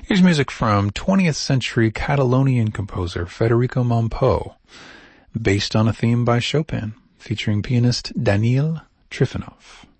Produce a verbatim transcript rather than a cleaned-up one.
Here's music from twentieth century Catalonian composer Federico Montpou, based on a theme by Chopin, featuring pianist Daniil Trifonov.